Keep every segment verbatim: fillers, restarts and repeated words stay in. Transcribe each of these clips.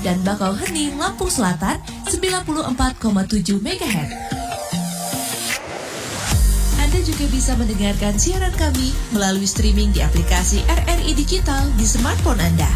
dan Bakauheni, Lampung Selatan sembilan puluh empat koma tujuh megahertz. Anda juga bisa mendengarkan siaran kami melalui streaming di aplikasi R R I Digital di smartphone Anda.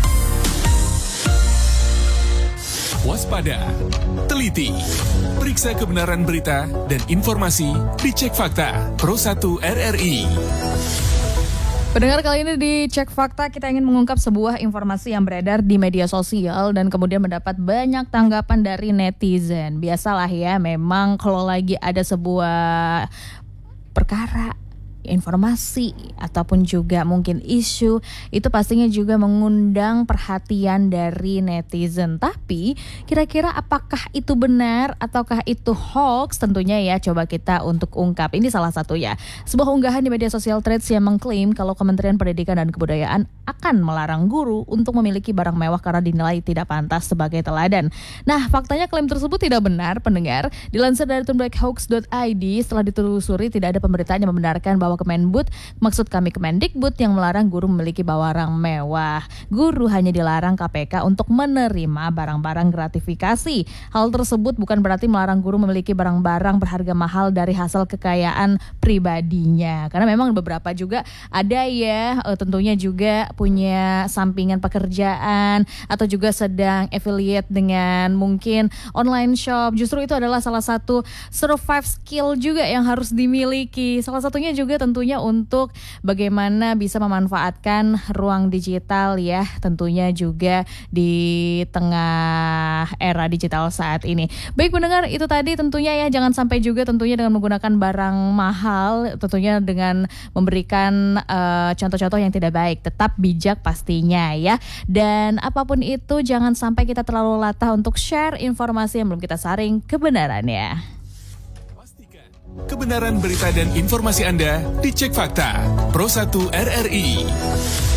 Waspada, teliti, periksa kebenaran berita dan informasi di Cek Fakta Pro satu R R I. Pendengar, kali ini di Cek Fakta kita ingin mengungkap sebuah informasi yang beredar di media sosial dan kemudian mendapat banyak tanggapan dari netizen. Biasalah ya, memang kalau lagi ada sebuah perkara, informasi ataupun juga mungkin isu, itu pastinya juga mengundang perhatian dari netizen. Tapi kira-kira apakah itu benar ataukah itu hoax? Tentunya ya coba kita untuk ungkap. Ini salah satu ya, sebuah unggahan di media sosial Threads yang mengklaim kalau Kementerian Pendidikan dan Kebudayaan akan melarang guru untuk memiliki barang mewah karena dinilai tidak pantas sebagai teladan. Nah, faktanya klaim tersebut tidak benar, pendengar. Dilansir dari black hoax dot i d, setelah ditelusuri tidak ada pemberitaan yang membenarkan bahwa Kemenbud, maksud kami Kemendikbud, yang melarang guru memiliki barang mewah. Guru hanya dilarang K P K untuk menerima barang-barang gratifikasi. Hal tersebut bukan berarti melarang guru memiliki barang-barang berharga mahal dari hasil kekayaan pribadinya. Karena memang beberapa juga ada ya, tentunya juga punya sampingan pekerjaan atau juga sedang affiliate dengan mungkin online shop. Justru itu adalah salah satu survive skill juga yang harus dimiliki. Salah satunya juga tentunya untuk bagaimana bisa memanfaatkan ruang digital ya, tentunya juga di tengah era digital saat ini. Baik pendengar, itu tadi tentunya ya, jangan sampai juga tentunya dengan menggunakan barang mahal, tentunya dengan memberikan uh, contoh-contoh yang tidak baik. Tetap bijak pastinya ya. Dan apapun itu, jangan sampai kita terlalu latah untuk share informasi yang belum kita saring kebenarannya. Kebenaran berita dan informasi Anda di Cek Fakta Pro satu R R I.